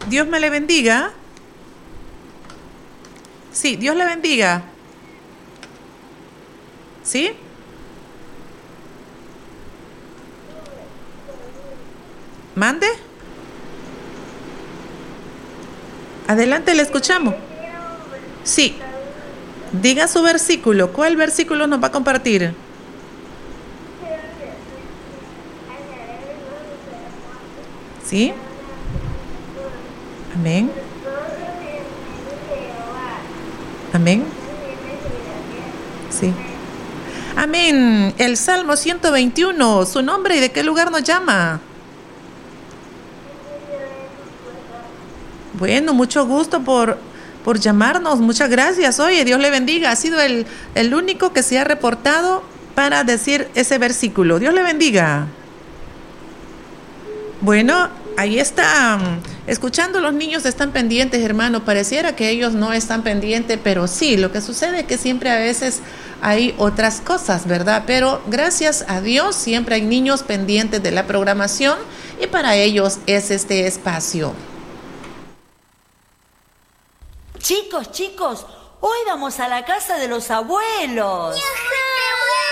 Dios me le bendiga. Sí, Dios le bendiga. ¿Sí? ¿Mande? Adelante, le escuchamos. Sí. Diga su versículo. ¿Cuál versículo nos va a compartir? ¿Sí? Amén. Amén. Sí. Amén. El Salmo 121. ¿Su nombre y de qué lugar nos llama? Bueno, mucho gusto por llamarnos. Muchas gracias. Oye, Dios le bendiga. Ha sido el único que se ha reportado para decir ese versículo. Dios le bendiga. Bueno, ahí está. Escuchando, los niños están pendientes, hermano. Pareciera que ellos no están pendientes, pero sí, lo que sucede es que siempre a veces hay otras cosas, ¿verdad? Pero gracias a Dios siempre hay niños pendientes de la programación y para ellos es este espacio. Chicos, hoy vamos a la casa de los abuelos.